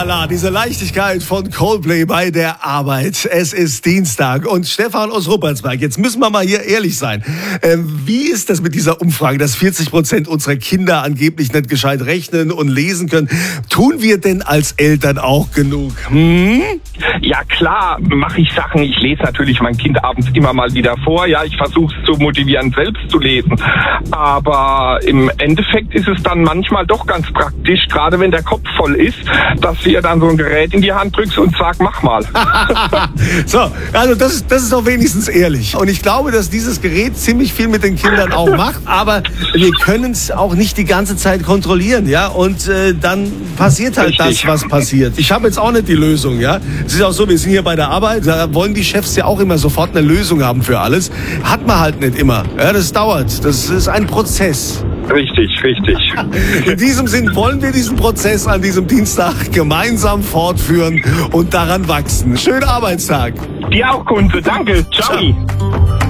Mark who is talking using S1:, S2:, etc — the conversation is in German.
S1: la, diese Leichtigkeit von Coldplay bei der Arbeit. Es ist Dienstag und Stefan aus Ruppertsberg, jetzt müssen wir mal hier ehrlich sein. Wie ist das mit dieser Umfrage, dass 40% unserer Kinder angeblich nicht gescheit rechnen und lesen können? Tun wir denn als Eltern auch genug?
S2: Ja klar, mache ich Sachen. Ich lese natürlich mein Kind abends immer mal wieder vor. Ja, ich versuche es zu motivieren, selbst zu lesen. Aber im Endeffekt ist es dann manchmal doch ganz praktisch, gerade wenn der Kopf voll ist, dass du ihr dann so ein Gerät in die Hand drückst und sagst, mach mal.
S1: So, also das ist doch wenigstens ehrlich. Und ich glaube, dass dieses Gerät ziemlich viel mit den Kindern auch macht, aber wir können es auch nicht die ganze Zeit kontrollieren, ja? Und dann passiert halt
S2: Richtig.
S1: das, was passiert. Ich habe jetzt auch nicht die Lösung, ja? Es ist auch so, wir sind hier bei der Arbeit, da wollen die Chefs ja auch immer sofort eine Lösung haben für alles. Hat man halt nicht immer. Ja, das dauert. Das ist ein Prozess.
S2: Richtig.
S1: In diesem Sinn wollen wir diesen Prozess an diesem Dienstag gemeinsam fortführen und daran wachsen. Schönen Arbeitstag.
S2: Dir auch, Kunze. Danke. Ciao.